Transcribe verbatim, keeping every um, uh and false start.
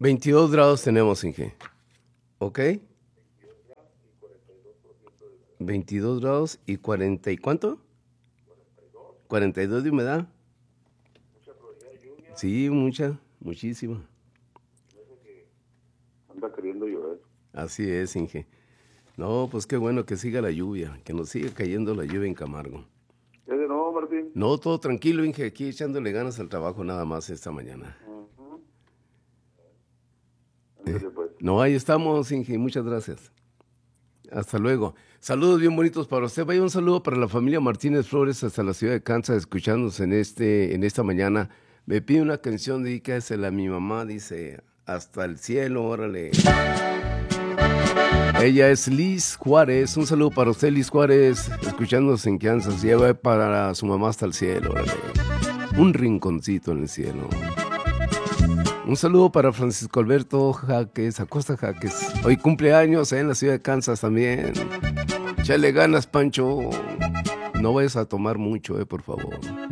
veintidós grados tenemos, Inge. ¿Ok? veintidós grados y cuarenta y ¿cuánto? cuarenta y dos de humedad. Sí, mucha, muchísima. Anda queriendo llover. Así es, Inge. No, pues qué bueno que siga la lluvia, que nos siga cayendo la lluvia en Camargo. ¿Es de nuevo, Martín? No, todo tranquilo, Inge, aquí echándole ganas al trabajo nada más esta mañana. Uh-huh. Eh, Ándale, pues. no, ahí estamos, Inge, muchas gracias. Hasta luego. Saludos bien bonitos para usted. Vaya un saludo para la familia Martínez Flores hasta la ciudad de Kansas, escuchándonos en este, en esta mañana. Me pide una canción, dedícasela a mi mamá, dice, hasta el cielo, órale. Ella es Liz Juárez. Un saludo para usted, Liz Juárez, escuchándonos en Kansas. Lleva para su mamá hasta el cielo, órale. Un rinconcito en el cielo. Un saludo para Francisco Alberto Jaques, Acosta Jaques. Hoy cumpleaños eh, en la ciudad de Kansas también. Échale ganas, Pancho. No vayas a tomar mucho, eh, por favor.